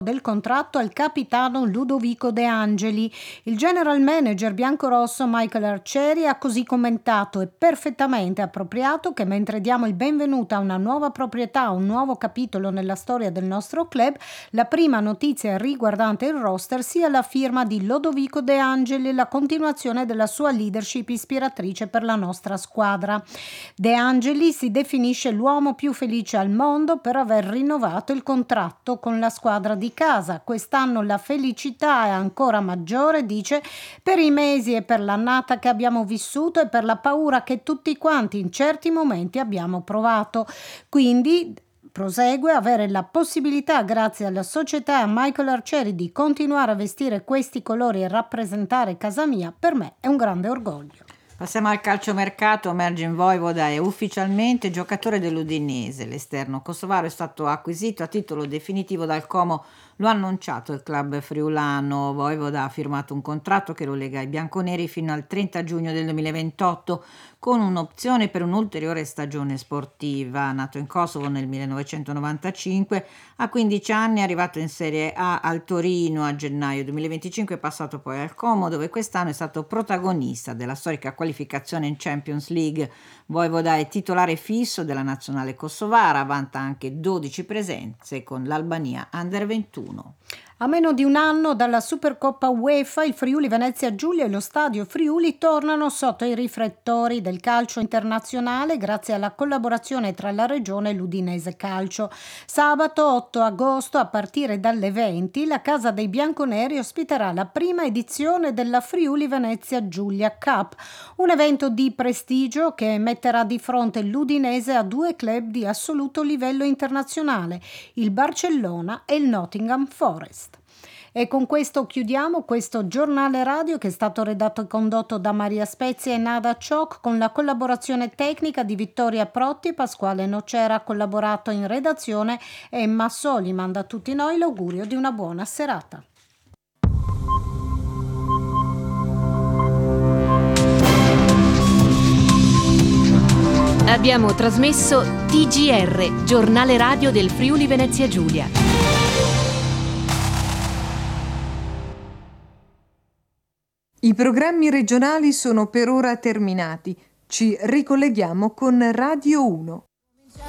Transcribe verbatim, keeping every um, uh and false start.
del contratto al capitano Ludovico De Angeli. Il general manager biancorosso Michael Arcieri ha così commentato: è perfettamente appropriato che mentre diamo il benvenuto a una nuova proprietà, un nuovo capitolo nella storia del nostro club, la prima notizia riguardante il roster sia la firma di Ludovico De Angeli e la continuazione della sua leadership ispiratrice per la nostra squadra. De Angeli si definisce l'uomo più felice al mondo per aver rinnovato il contratto con la squadra di casa. Quest'anno la felicità è ancora maggiore, dice, per i mesi e per l'annata che abbiamo vissuto e per la paura che tutti quanti in certi momenti abbiamo provato. Quindi prosegue, avere la possibilità, grazie alla società e a Michael Arcieri, di continuare a vestire questi colori e rappresentare casa mia, per me è un grande orgoglio. Passiamo al calciomercato. Mergin Vojvoda è ufficialmente giocatore dell'Udinese. L'esterno kosovaro è stato acquisito a titolo definitivo dal Como, lo ha annunciato il club friulano. Vojvoda ha firmato un contratto che lo lega ai bianconeri fino al trenta giugno del duemilaventotto, con un'opzione per un'ulteriore stagione sportiva. Nato in Kosovo nel millenovecentonovantacinque, a quindici anni è arrivato in Serie A al Torino a gennaio duemilaventicinque, è passato poi al Como, dove quest'anno è stato protagonista della storica qualificazione in Champions League. Vojvoda è titolare fisso della nazionale kosovara, vanta anche dodici presenze con l'Albania Under ventuno. A meno di un anno dalla Supercoppa UEFA, il Friuli Venezia Giulia e lo Stadio Friuli tornano sotto i riflettori del calcio internazionale grazie alla collaborazione tra la Regione e l'Udinese Calcio. Sabato otto agosto, a partire dalle venti, la Casa dei Bianconeri ospiterà la prima edizione della Friuli Venezia Giulia Cup, un evento di prestigio che metterà di fronte l'Udinese a due club di assoluto livello internazionale, il Barcellona e il Nottingham Forest. E con questo chiudiamo questo giornale radio, che è stato redatto e condotto da Maria Spezia e Nada Ciocc, con la collaborazione tecnica di Vittoria Protti e Pasquale Nocera. Ha collaborato in redazione Emma Soli. Manda a tutti noi l'augurio di una buona serata. Abbiamo trasmesso T G R, giornale radio del Friuli Venezia Giulia. I programmi regionali sono per ora terminati. Ci ricolleghiamo con Radio uno.